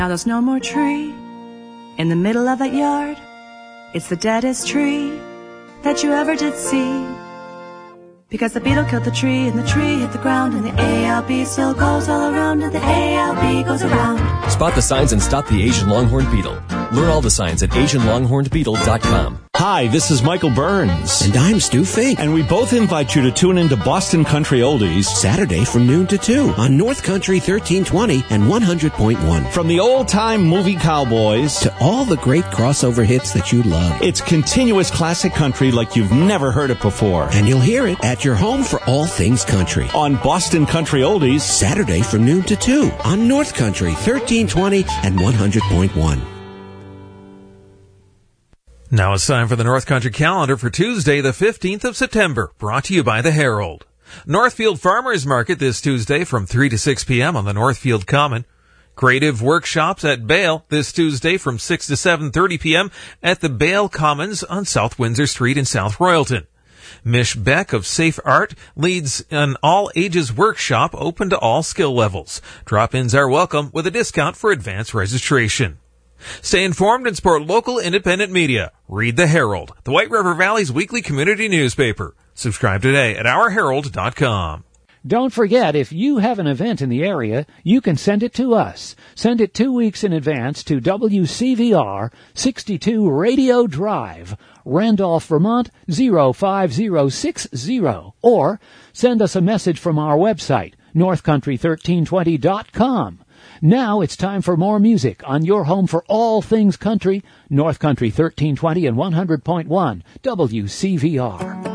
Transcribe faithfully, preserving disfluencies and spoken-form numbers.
Now there's no more tree in the middle of that yard. It's the deadest tree that you ever did see. Because the beetle killed the tree, and the tree hit the ground, and the A L B still goes all around, and the A L B goes around. Spot the signs and stop the Asian longhorned beetle. Learn all the signs at asian longhorned beetle dot com. Hi, this is Michael Burns. And I'm Stu Fink. And we both invite you to tune into Boston Country Oldies Saturday from noon to two on North Country thirteen twenty and one hundred point one. From the old-time movie cowboys to all the great crossover hits that you love. It's continuous classic country like you've never heard it before. And you'll hear it at your home for all things country. On Boston Country Oldies Saturday from noon to two on North Country thirteen twenty and one hundred point one. Now it's time for the North Country calendar for Tuesday, the fifteenth of September, brought to you by the Herald. Northfield Farmers Market this Tuesday from three to six p.m. on the Northfield Common. Creative Workshops at Bale this Tuesday from six to seven thirty p.m. at the Bale Commons on South Windsor Street in South Royalton. Mish Beck of Safe Art leads an all-ages workshop open to all skill levels. Drop-ins are welcome with a discount for advance registration. Stay informed and support local independent media. Read the Herald, the White River Valley's weekly community newspaper. Subscribe today at our herald dot com. Don't forget, if you have an event in the area, you can send it to us. Send it two weeks in advance to W C V R, sixty-two Radio Drive, Randolph, Vermont, zero five zero six zero. Or send us a message from our website, north country thirteen twenty dot com. Now it's time for more music on your home for all things country, North Country thirteen twenty and one hundred point one W C V R.